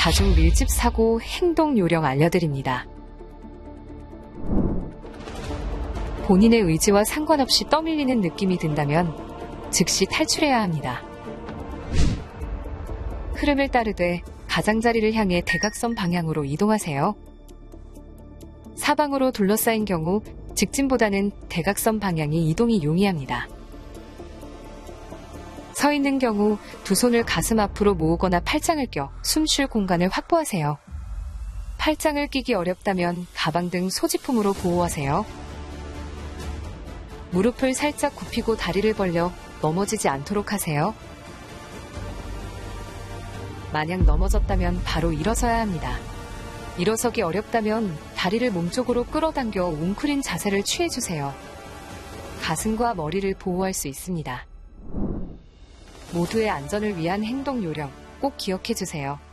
가족 밀집 사고 행동 요령 알려드립니다. 본인의 의지와 상관없이 떠밀리는 느낌이 든다면 즉시 탈출해야 합니다. 흐름을 따르되 가장자리를 향해 대각선 방향으로 이동하세요. 사방으로 둘러싸인 경우 직진보다는 대각선 방향이 이동이 용이합니다. 서 있는 경우 두 손을 가슴 앞으로 모으거나 팔짱을 껴 숨 쉴 공간을 확보하세요. 팔짱을 끼기 어렵다면 가방 등 소지품으로 보호하세요. 무릎을 살짝 굽히고 다리를 벌려 넘어지지 않도록 하세요. 만약 넘어졌다면 바로 일어서야 합니다. 일어서기 어렵다면 다리를 몸쪽으로 끌어당겨 웅크린 자세를 취해주세요. 가슴과 머리를 보호할 수 있습니다. 모두의 안전을 위한 행동 요령 꼭 기억해주세요.